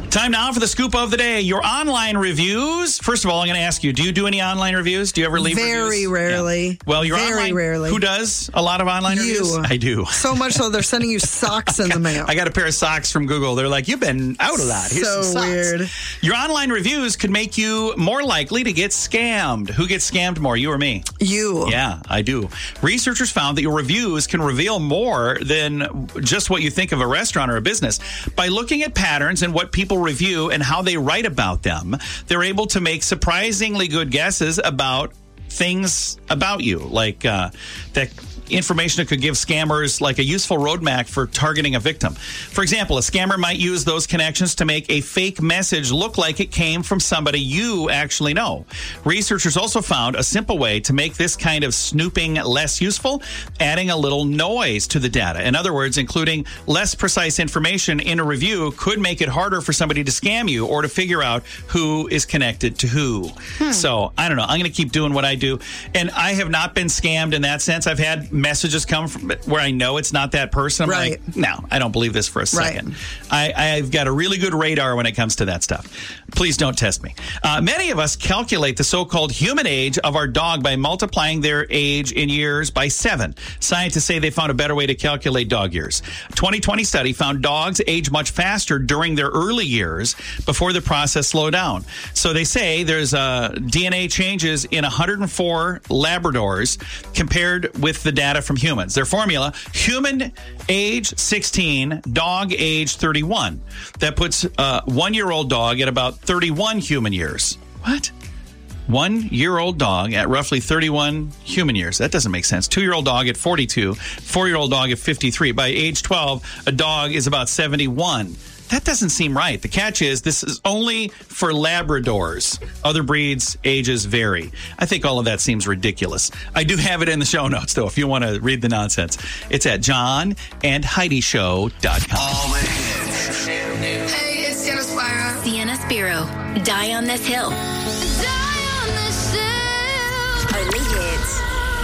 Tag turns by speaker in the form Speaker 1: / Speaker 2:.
Speaker 1: Time now for the scoop of the day. Your online reviews. First of all, I'm going to ask you, do you do any online reviews? Do you ever leave reviews?
Speaker 2: Very rarely.
Speaker 1: Yeah. Well, you're
Speaker 2: very rarely.
Speaker 1: Who does a lot of online reviews?
Speaker 2: You.
Speaker 1: I do.
Speaker 2: So much so they're sending you socks in the mail.
Speaker 1: I got a pair of socks from Google. They're like, you've been out a lot. Here's some
Speaker 2: so
Speaker 1: socks.
Speaker 2: weird.
Speaker 1: Your online reviews could make you more likely to get scammed. Who gets scammed more, you or me?
Speaker 2: You.
Speaker 1: Yeah, I do. Researchers found that your reviews can reveal more than just what you think of a restaurant or a business. By looking at patterns and what people review and how they write about them, they're able to make surprisingly good guesses about things about you, like that information that could give scammers like a useful roadmap for targeting a victim. For example, a scammer might use those connections to make a fake message look like it came from somebody you actually know. Researchers also found a simple way to make this kind of snooping less useful, adding a little noise to the data. In other words, including less precise information in a review could make it harder for somebody to scam you or to figure out who is connected to who. So, I don't know. I'm going to keep doing what I do. And I have not been scammed in that sense. I've had messages come from where I know it's not that person. I'm like, no, I don't believe this for a second. I've got a really good radar when it comes to that stuff. Please don't test me. Many of us calculate the so-called human age of our dog by multiplying their age in years by 7. Scientists say they found a better way to calculate dog years. A 2020 study found dogs age much faster during their early years before the process slowed down. So they say there's DNA changes in 104 Labradors compared with the data from humans. Their formula, human age 16, dog age 31. That puts a 1-year-old dog at about 31 human years. What? 1-year-old dog at roughly 31 human years. That doesn't make sense. 2-year-old dog at 42, 4-year-old dog at 53. By age 12, a dog is about 71. That doesn't seem right. The catch is this is only for Labradors. Other breeds' ages vary. I think all of that seems ridiculous. I do have it in the show notes, though, if you want to read the nonsense. It's at johnandheidishow.com.
Speaker 3: All the hits.
Speaker 4: Hey, it's Sienna Spiro.
Speaker 5: Sienna Spiro. Die on this hill.
Speaker 4: Die on this hill.
Speaker 5: Only hits.